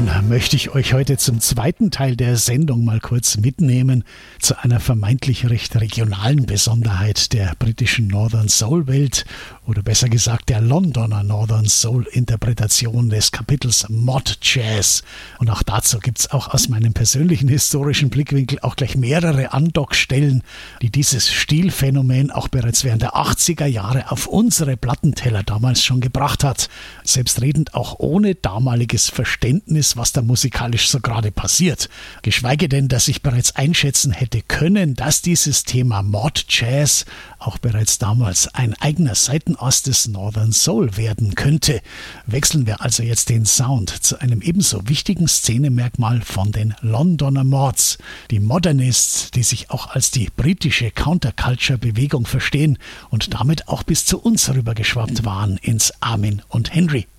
dann möchte ich euch heute zum zweiten Teil der Sendung mal kurz mitnehmen zu einer vermeintlich recht regionalen Besonderheit der britischen Northern Soul Welt oder besser gesagt der Londoner Northern Soul Interpretation des Kapitels Mod Jazz. Und auch dazu gibt's auch aus meinem persönlichen historischen Blickwinkel auch gleich mehrere Andockstellen, die dieses Stilphänomen auch bereits während der 80er Jahre auf unsere Plattenteller damals schon gebracht hat. Selbstredend auch ohne damaliges Verständnis, was da musikalisch so gerade passiert. Geschweige denn, dass ich bereits einschätzen hätte können, dass dieses Thema Mod Jazz auch bereits damals ein eigener Seitenast des Northern Soul werden könnte. Wechseln wir also jetzt den Sound zu einem ebenso wichtigen Szenemerkmal von den Londoner Mods. Die Modernists, die sich auch als die britische Counterculture-Bewegung verstehen und damit auch bis zu uns rübergeschwappt waren ins Armin und Henry.